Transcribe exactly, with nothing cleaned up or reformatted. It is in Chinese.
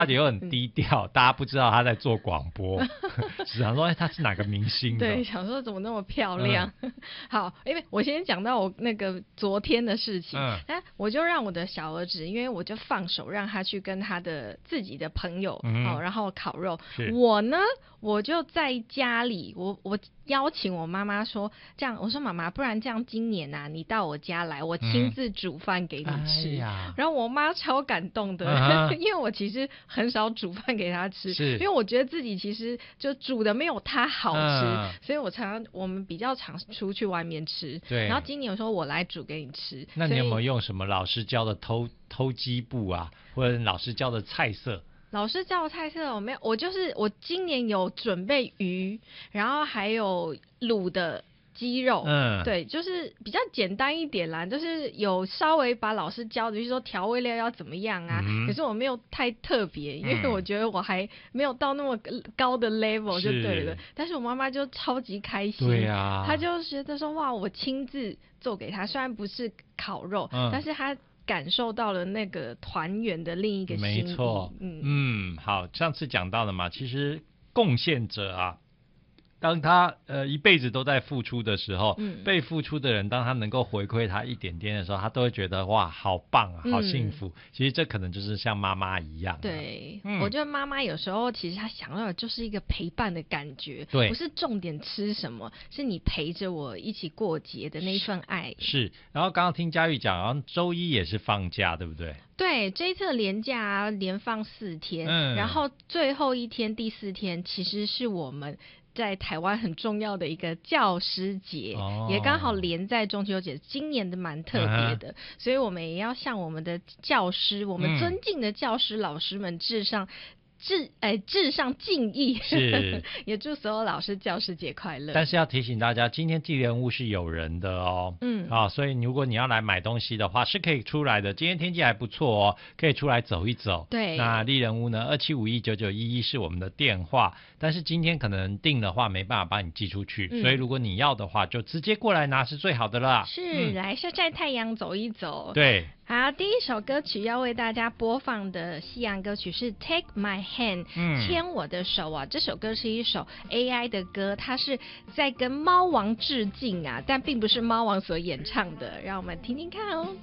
而且又很低调，大家不知道他在做广播，只想说哎他是哪个明星的？ 对，想说怎么那么漂亮。嗯、好，因为我先讲到我那个昨天的事情，嗯，我就让我的小儿子，因为我就放手让他去跟他的自己的朋友、嗯、哦，然后烤肉。我呢，我就在家里，我我邀请我妈妈说，这样我说妈妈，不然这样今年啊，你到我家来，我亲自煮饭给你吃。嗯哎、然后我妈超感动的，嗯、因为我其实很少煮饭给他吃，因为我觉得自己其实就煮的没有他好吃，嗯、所以我常常我们比较常出去外面吃。对。然后今年我说我来煮给你吃。 那你有没有用什么老师教的偷偷鸡步啊，或者老师教的菜色？ 老师教的菜色我没有，我就是我今年有准备鱼，然后还有卤的鸡肉，嗯，对，就是比较简单一点啦，就是有稍微把老师教的，就是说调味料要怎么样啊，嗯、可是我没有太特别，因为我觉得我还没有到那么高的 level 就对了。但是我妈妈就超级开心，对啊，她就觉得说哇，我亲自做给她，虽然不是烤肉，嗯、但是她感受到了那个团圆的另一个心意。 没错，嗯嗯，好，上次讲到了嘛，其实贡献者啊。当他呃一辈子都在付出的时候，嗯、被付出的人，当他能够回馈他一点点的时候，他都会觉得哇，好棒啊，好幸福。嗯、其实这可能就是像妈妈一样。 对，嗯、我觉得妈妈有时候其实她想要的就是一个陪伴的感觉，对，不是重点吃什么，是你陪着我一起过节的那一份爱。 是，是然后刚刚听佳玉讲，然后周一也是放假，对不对？ 对，这一次的连假、啊、连放四天，嗯、然后最后一天第四天其实是我们在台湾很重要的一个教师节，哦、也刚好连在中秋节，今年的蛮特别的，嗯、所以我们也要向我们的教师，我们尊敬的教师老师们致上致哎致上敬意，是也祝所有老师教师节快乐。 但是要提醒大家，今天地人物是有人的哦，嗯啊，所以如果你要来买东西的话，是可以出来的。今天天气还不错哦，可以出来走一走。对，那丽人屋呢，二七五一九九一一是我们的电话，但是今天可能订的话没办法帮你寄出去，嗯、所以如果你要的话，就直接过来拿是最好的啦。 是，嗯、来晒晒太阳，走一走。 对。 好，第一首歌曲要为大家播放的西洋歌曲是 Take My Hand，嗯、牵我的手啊。这首歌是一首 A I 的歌，它是在跟猫王致敬啊，但并不是猫王所演唱的，让我们听听看哦。